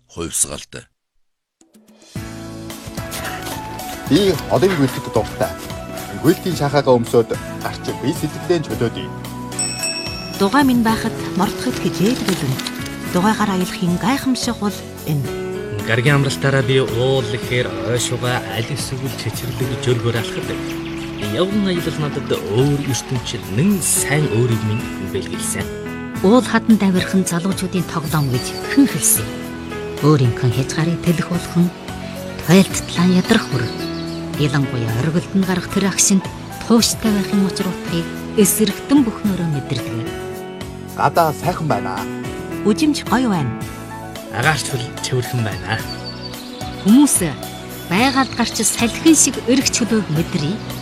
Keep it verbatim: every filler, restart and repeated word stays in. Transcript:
хувьсгалд. Би холын гүйлтэд дуртай. Гүйлтийн шахаага өмсөд гарч би сэтгэлдээ чөлөөдөө. Дугаа минь байхад мордоход хилээд гэлэн. Дугаагаар аялахын гайхамшиг бол энэ. Гаргийн амралтаараа би уул ихээр ойшууга аль эсвэл чичирлэг жөргөр алхад. Явган аялал надад өөр ертөнцид нэн сайн өөрийг минь бэлгэлсэн. Уул хадан давирхан залуучуудын тоглоом гэж хэн хэлсэн. Өөрийнхөө хязгаарыг тэлэх болгон тойлтлан ядрах бүр. Ялангуяа оргилд нь гарах тэр агшинд тууштай байхын учир утгыг эсрэгтэн бүхнөөрөө мэдэрдэг. Гадаа сайхан байна. Үжимж гоё байна. Агаарч хөл цэвэрхэн байна. Хүмүүс байгаль гарч салхин шиг өргөч хөлөөг мэдрий.